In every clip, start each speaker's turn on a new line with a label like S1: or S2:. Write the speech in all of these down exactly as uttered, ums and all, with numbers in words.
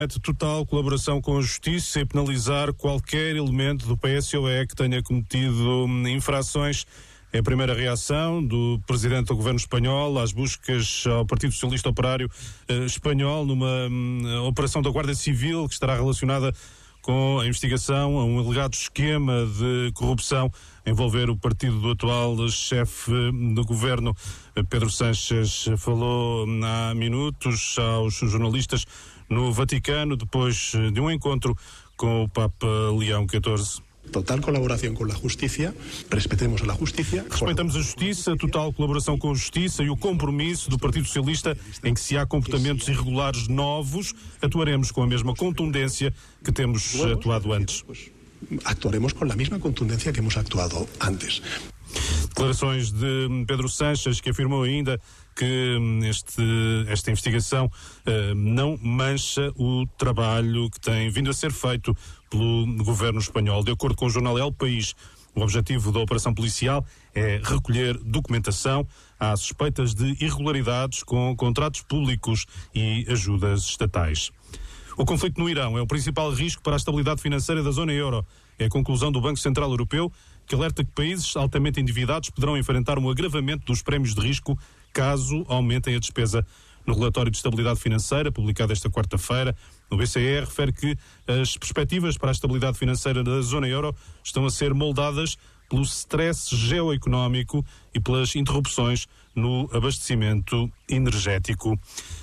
S1: Total colaboração com a Justiça e penalizar qualquer elemento do P S O E que tenha cometido infrações. É a primeira reação do Presidente do Governo espanhol às buscas ao Partido Socialista Operário eh, Espanhol numa um, operação da Guarda Civil que estará relacionada com a investigação a um alegado esquema de corrupção a envolver o partido do atual chefe do governo. Pedro Sánchez falou há minutos aos jornalistas no Vaticano, depois de um encontro com o Papa Leão catorze.
S2: Total colaboração com a Justiça, respeitemos a Justiça.
S1: Respeitamos a Justiça, total colaboração com a Justiça e o compromisso do Partido Socialista em que se há comportamentos irregulares novos, atuaremos com a mesma contundência que temos atuado antes.
S2: Actuaremos com a mesma contundência que hemos actuado antes.
S1: Declarações de Pedro Sánchez, que afirmou ainda que este, esta investigação uh, não mancha o trabalho que tem vindo a ser feito pelo governo espanhol. De acordo com o jornal El País, o objetivo da operação policial é recolher documentação. Há suspeitas de irregularidades com contratos públicos e ajudas estatais. O conflito no Irão é o principal risco para a estabilidade financeira da zona euro. É a conclusão do Banco Central Europeu, que alerta que países altamente endividados poderão enfrentar um agravamento dos prémios de risco caso aumentem a despesa. No relatório de estabilidade financeira, publicado esta quarta-feira, o B C E refere que as perspectivas para a estabilidade financeira da zona euro estão a ser moldadas pelo stress geoeconómico e pelas interrupções no abastecimento energético.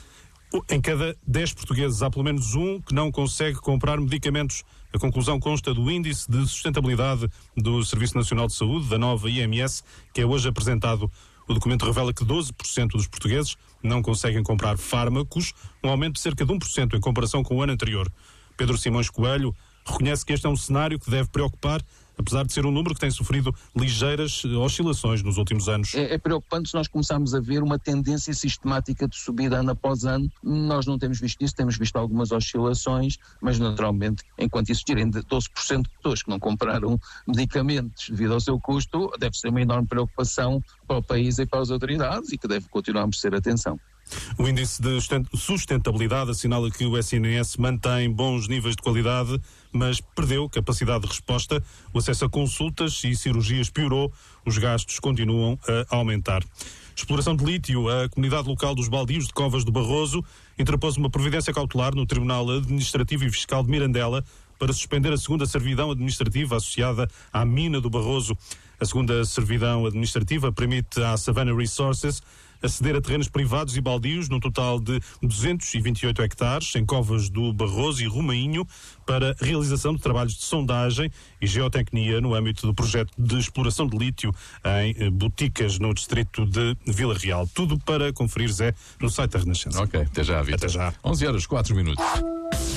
S1: Em cada dez portugueses há pelo menos um que não consegue comprar medicamentos. A conclusão consta do Índice de Sustentabilidade do Serviço Nacional de Saúde, da nova I M S, que é hoje apresentado. O documento revela que doze por cento dos portugueses não conseguem comprar fármacos, um aumento de cerca de um por cento em comparação com o ano anterior. Pedro Simões Coelho reconhece que este é um cenário que deve preocupar, apesar de ser um número que tem sofrido ligeiras oscilações nos últimos anos.
S3: É, é preocupante se nós começarmos a ver uma tendência sistemática de subida ano após ano. Nós não temos visto isso, temos visto algumas oscilações, mas naturalmente, enquanto existirem doze por cento de pessoas que não compraram medicamentos devido ao seu custo, deve ser uma enorme preocupação para o país e para as autoridades e que deve continuar a merecer atenção.
S1: O Índice de Sustentabilidade assinala que o S N S mantém bons níveis de qualidade, mas perdeu capacidade de resposta, o acesso a consultas e cirurgias piorou, os gastos continuam a aumentar. Exploração de lítio. A comunidade local dos Baldios de Covas do Barroso interpôs uma providência cautelar no Tribunal Administrativo e Fiscal de Mirandela para suspender a segunda servidão administrativa associada à mina do Barroso. A segunda servidão administrativa permite à Savannah Resources aceder a terrenos privados e baldios, num total de duzentos e vinte e oito hectares, em Covas do Barroso e Romainho, para a realização de trabalhos de sondagem e geotecnia no âmbito do projeto de exploração de lítio em Boticas, no distrito de Vila Real. Tudo para conferir, Zé, no site da Renascença.
S4: Ok, até já, Vitor.
S1: Até já.
S4: onze horas, quatro minutos.